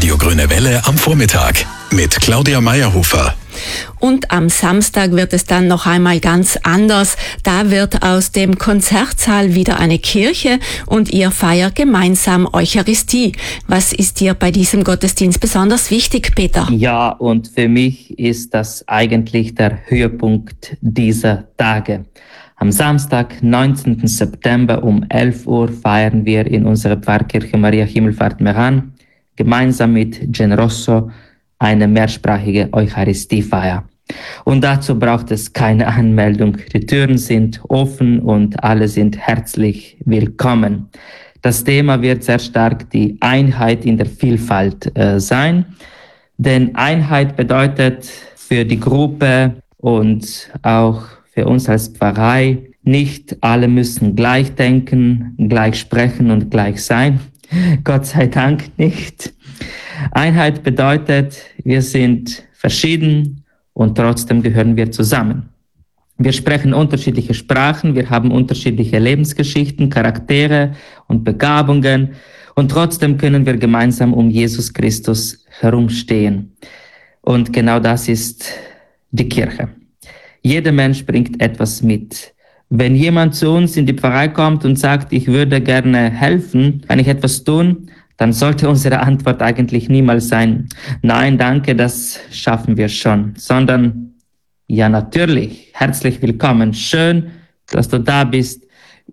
Radio Grüne Welle am Vormittag mit Claudia Meyerhofer. Und am Samstag wird es dann noch einmal ganz anders. Da wird aus dem Konzertsaal wieder eine Kirche und ihr feiert gemeinsam Eucharistie. Was ist dir bei diesem Gottesdienst besonders wichtig, Peter? Ja, und für mich ist das eigentlich der Höhepunkt dieser Tage. Am Samstag, 19. September um 11 Uhr feiern wir in unserer Pfarrkirche Maria Himmelfahrt Meran gemeinsam mit Generoso eine mehrsprachige Eucharistiefeier. Und dazu braucht es keine Anmeldung. Die Türen sind offen und alle sind herzlich willkommen. Das Thema wird sehr stark die Einheit in der Vielfalt sein. Denn Einheit bedeutet für die Gruppe und auch für uns als Pfarrei, nicht alle müssen gleich denken, gleich sprechen und gleich sein. Gott sei Dank nicht. Einheit bedeutet, wir sind verschieden und trotzdem gehören wir zusammen. Wir sprechen unterschiedliche Sprachen, wir haben unterschiedliche Lebensgeschichten, Charaktere und Begabungen und trotzdem können wir gemeinsam um Jesus Christus herumstehen. Und genau das ist die Kirche. Jeder Mensch bringt etwas mit. Wenn jemand zu uns in die Pfarrei kommt und sagt, ich würde gerne helfen, kann ich etwas tun, dann sollte unsere Antwort eigentlich niemals sein, nein, danke, das schaffen wir schon, sondern, ja natürlich, herzlich willkommen, schön, dass du da bist.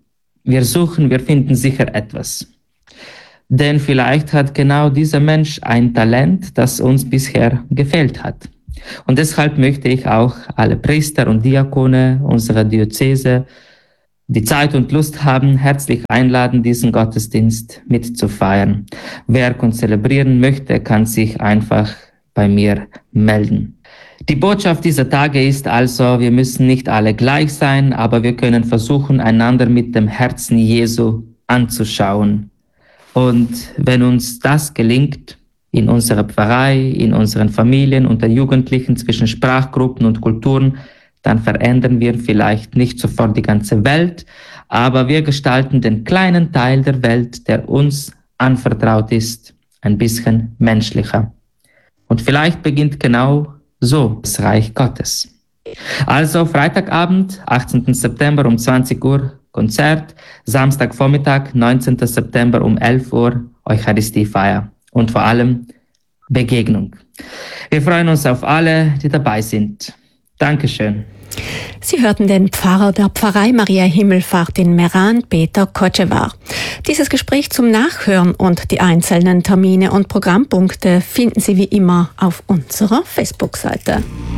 Wir finden sicher etwas. Denn vielleicht hat genau dieser Mensch ein Talent, das uns bisher gefehlt hat. Und deshalb möchte ich auch alle Priester und Diakone unserer Diözese, die Zeit und Lust haben, herzlich einladen, diesen Gottesdienst mitzufeiern. Wer uns zelebrieren möchte, kann sich einfach bei mir melden. Die Botschaft dieser Tage ist also, wir müssen nicht alle gleich sein, aber wir können versuchen, einander mit dem Herzen Jesu anzuschauen. Und wenn uns das gelingt, in unserer Pfarrei, in unseren Familien, unter Jugendlichen, zwischen Sprachgruppen und Kulturen, dann verändern wir vielleicht nicht sofort die ganze Welt, aber wir gestalten den kleinen Teil der Welt, der uns anvertraut ist, ein bisschen menschlicher. Und vielleicht beginnt genau so das Reich Gottes. Also Freitagabend, 18. September um 20 Uhr Konzert, Samstagvormittag, 19. September um 11 Uhr Eucharistiefeier. Und vor allem Begegnung. Wir freuen uns auf alle, die dabei sind. Dankeschön. Sie hörten den Pfarrer der Pfarrei Maria Himmelfahrt in Meran, Peter Kocevar. Dieses Gespräch zum Nachhören und die einzelnen Termine und Programmpunkte finden Sie wie immer auf unserer Facebook-Seite.